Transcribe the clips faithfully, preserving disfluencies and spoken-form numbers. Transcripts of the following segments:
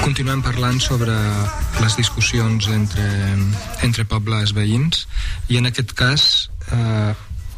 continuem parlant sobre les discussions entre, entre pobles veïns, i en aquest cas eh,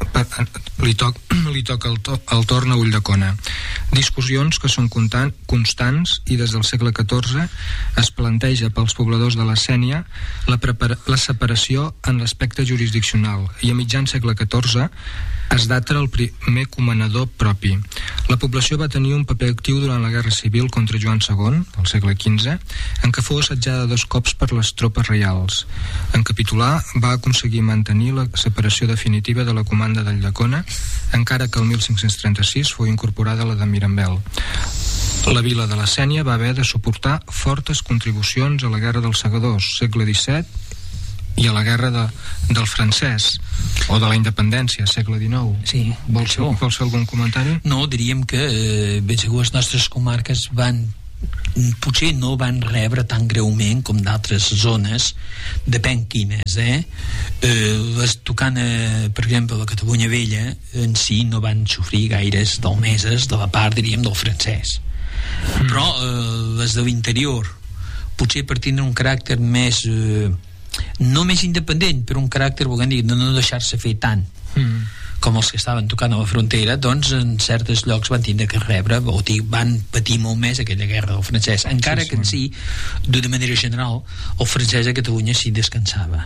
li, toc, li toca el, to, el torn a Ulldecona. Discussions que són constant, constants i des del segle catorze es planteja pels pobladors de la Sénia la, prepara, la separació en l'aspecte jurisdiccional, i a mitjan segle catorze es data el primer comanador propi. La població va tenir un paper actiu durant la Guerra Civil contra Joan segon, del segle quinze, en què fou assetjada dos cops per les tropes reials. En capitular, va aconseguir mantenir la separació definitiva de la comanda del Ulldecona, encara que el mil cinc-cents trenta-sis fou incorporada a la de Mirambel. La vila de la Sénia va haver de suportar fortes contribucions a la Guerra dels Segadors, segle disset, i a la guerra de, del francès o de la independència, segle dinou. Sí, vols, fer, vols fer algun comentari? No, diríem que eh, ben segur les nostres comarques van potser no van rebre tan greument com d'altres zones, depèn quines, eh? eh les tocant, eh, per exemple, la Catalunya Vella en si no van sofrir gaires malmeses de la part, diríem, del francès, mm. però eh, les de l'interior potser per tindre un caràcter més eh, no més independent, però un caràcter, volem dir, de no deixar-se fer tant mm. com els que estaven tocant a la frontera, doncs en certs llocs van tindre que rebre, o dir, van patir molt més aquella guerra del francès, encara sí, sí. que en si, d'una manera general, el francès a Catalunya sí descansava,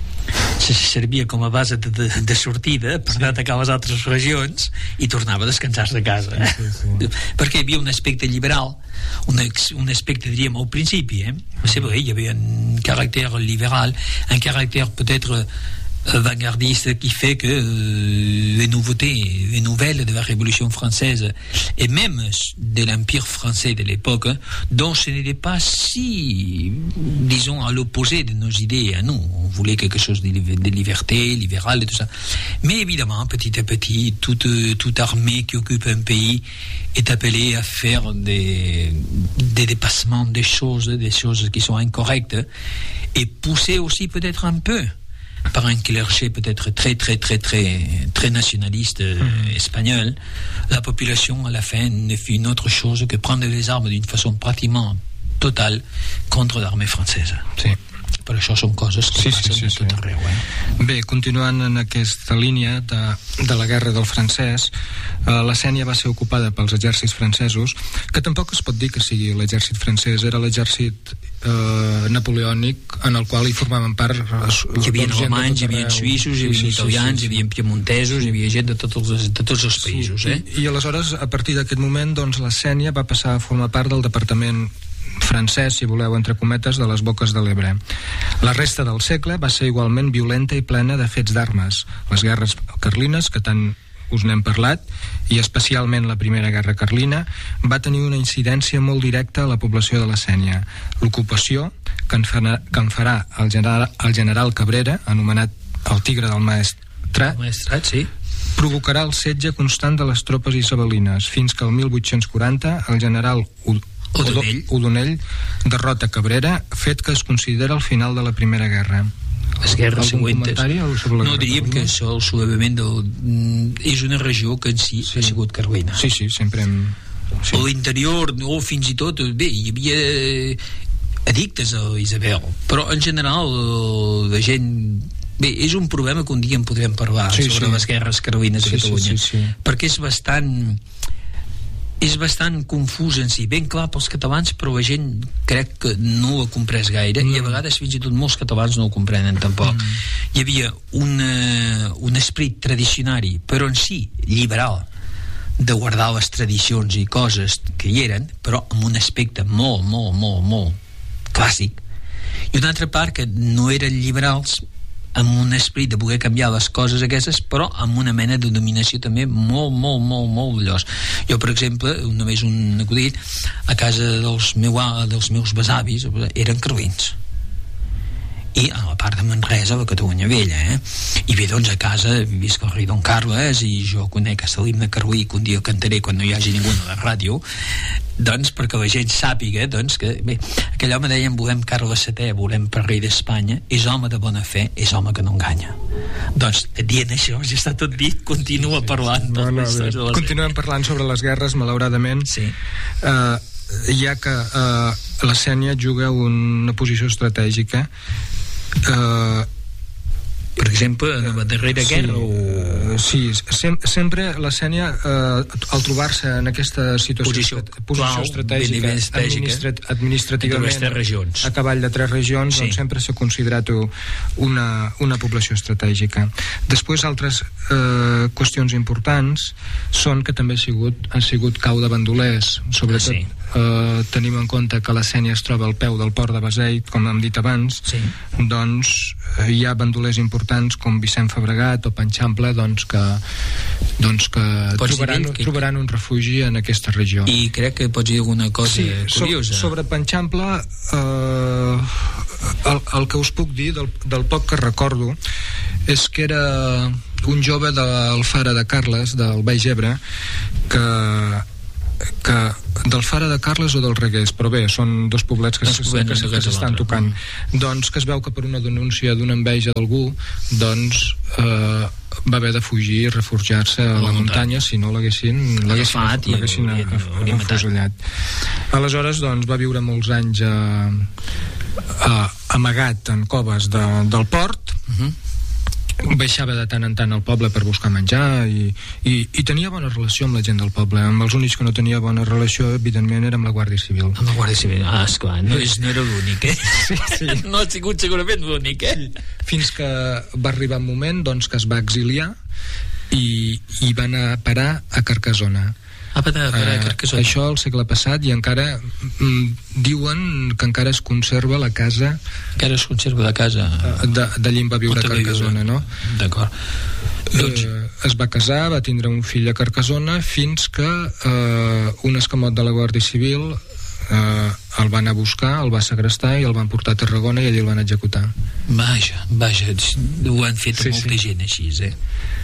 se servia com a base de, de, de sortida per sí. atacar les altres regions i tornava a descansar-se a casa, eh? sí, sí. perquè hi havia un aspecte liberal, un, un aspecte, diríem, al principi, eh? c'est vrai, il y avait un caractère libéral, un caractère peut-être avant-gardiste qui fait que euh, les nouveautés, les nouvelles de la Révolution française et même de l'Empire français de l'époque, donc ce n'était pas si, disons, à l'opposé de nos idées à nous. On voulait quelque chose de, de liberté, libéral et tout ça. Mais évidemment, petit à petit, toute, toute armée qui occupe un pays est appelée à faire des, des dépassements des choses, des choses qui sont incorrectes, et poussée aussi peut-être un peu par un clergé peut-être très très très très très nationaliste euh, mmh. espagnol. La population à la fin ne fit une autre chose que prendre les armes d'une façon pratiquement totale contre l'armée française. Sí. Per això són coses que sí, passen sí, sí, a tot sí. arreu, eh? Bé, continuant en aquesta línia de, de la guerra del francès, eh, la Sénia va ser ocupada pels exèrcits francesos, que tampoc es pot dir que sigui l'exèrcit francès, era l'exèrcit eh, napoleònic, en el qual hi formaven part eh, hi havia alemanys, hi havia suïssos, hi havia sí, sí, italians, sí, sí, sí. hi havia piemontesos, hi havia gent de tots els, de tots els països, sí, eh? I, i aleshores, a partir d'aquest moment, doncs, la Sénia va passar a formar part del departament francès, si voleu, entre cometes, de les Boques de l'Ebre. La resta del segle va ser igualment violenta i plena de fets d'armes. Les guerres carlines, que tant us n'hem parlat, i especialment la Primera Guerra Carlina, va tenir una incidència molt directa a la població de la Sénia. L'ocupació, que en farà, que en farà el, general, el general Cabrera, anomenat el Tigre del Maestrat, el Maestrat, sí, provocarà el setge constant de les tropes isabelines, fins que el mil vuit-cents quaranta el general O'Donnell. O'Donnell derrota Cabrera, fet que es considera el final de la Primera Guerra. Les guerres següentes. No, diríem que això, el sobrevivent del... és una regió que en si sí. ha sigut carlina. Sí, sí, sempre hem... Sí. A l'interior, o fins i tot, bé, hi havia addictes a Isabel, però en general la gent... Bé, és un problema que un dia en podrem parlar sí, sobre sí. les guerres carlines a sí, Catalunya, sí, sí, sí. perquè és bastant... és bastant confús en si, ben clar pels catalans, però la gent crec que no ho ha comprès gaire, mm. i a vegades fins i tot molts catalans no ho comprenen tampoc. Mm. Hi havia una, un esperit tradicionari, però en si liberal, de guardar les tradicions i coses que hi eren, però amb un aspecte molt, molt, molt, molt clàssic, i una altra part que no eren liberals, amb un esperit de poder canviar les coses aquestes, però amb una mena de dominació també molt, molt, molt, molt vellós. Jo, per exemple, només un acudit, a casa dels, meu, dels meus besavis eren carlins, i a la part de Manresa, la Catalunya Vella, eh? I bé, doncs a casa visc el rei Don Carles i jo conec a l'himne carlí, que un dia cantaré quan no hi hagi ningú a la ràdio, doncs perquè la gent sàpiga, doncs, que bé, aquell home deien volem Carles setè, volem per rei d'Espanya, és home de bona fe, és home que no enganya. Doncs dient això ja està tot dit, continua parlant no, no, de continuem parlant sobre les guerres, malauradament, sí. uh, ja que uh, la Sénia juga una posició estratègica, eh, per exemple, en la darrera sí, guerra o... sí, sem sempre la Sénia eh, al trobar-se en aquesta situació posició, posició clau, estratègica, administrat, administrativament regions. a cavall de tres regions, sí. Doncs sempre s'ha considerat una, una població estratègica. Després altres eh, qüestions importants són que també ha sigut, han sigut cau de bandolers, sobretot ah, sí. Eh, tenim en compte que la Sénia es troba al peu del port de Beseit, com hem dit abans, sí. Doncs eh, hi ha bandolers importants com Vicent Fabregat o Panxample, doncs que, doncs que trobaran, que... trobaran un refugi en aquesta regió. I crec que pots dir alguna cosa sí, curiosa. So, sobre Panxample, eh, el, el que us puc dir, del, del poc que recordo, és que era un jove del Fara de Carles, del Baix Ebre, que que del Fara de Carles o del Reguers, però bé, són dos poblets que s'estan tocant, doncs que es veu que per una denúncia d'una enveja d'algú, doncs eh, va haver de fugir i refugiar-se a la, la muntanya, si no l'haguessin l'haguessin afusellat. Aleshores, doncs, va viure molts anys a, a, amagat en coves de, del port. Uh-huh. Baixava de tant en tant al poble per buscar menjar i, i, i tenia bona relació amb la gent del poble. Amb els únics que no tenia bona relació, evidentment, era amb la Guàrdia Civil. Amb la Guàrdia Civil, ah, esclar, no, és, no era l'únic, eh? Sí, sí. No ha sigut segurament l'únic, eh? Sí. Fins que va arribar un moment, doncs, que es va exiliar i, i va anar a parar a Carcassona. Ah, parar, parar a Carcassona. Uh, això al segle passat, i encara mm, diuen que encara es conserva la casa, encara es conserva la casa d'allí on va viure a Carcassona, no? D'acord. Doncs... Uh, es va casar, va tindre un fill a Carcassona, fins que uh, un escamot de la Guàrdia Civil uh, el van a buscar, el va segrestar i el van portar a Tarragona i allí el van executar. Vaja, vaja, ho han fet sí, molta sí. gent així, eh?